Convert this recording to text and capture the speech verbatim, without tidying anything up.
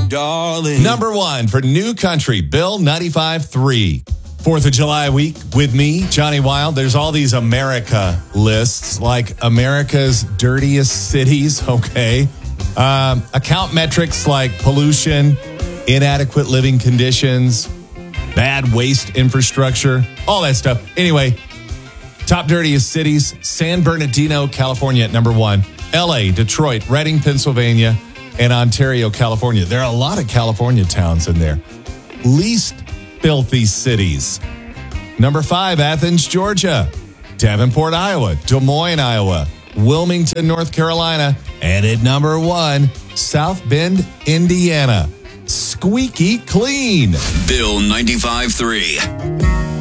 darling. Number one for New Country, Bill ninety-five three. Fourth of July week with me, Johnny Wild. There's all these America lists, like America's dirtiest cities, okay? Um, account metrics like pollution, inadequate living conditions, bad waste infrastructure, all that stuff. Anyway, top dirtiest cities, San Bernardino, California at number one, L A, Detroit, Reading, Pennsylvania, and Ontario, California. There are a lot of California towns in there. Least filthy cities. Number five, Athens, Georgia, Davenport, Iowa, Des Moines, Iowa, Wilmington, North Carolina, and at number one, South Bend, Indiana. Squeaky clean. Bill ninety-five three.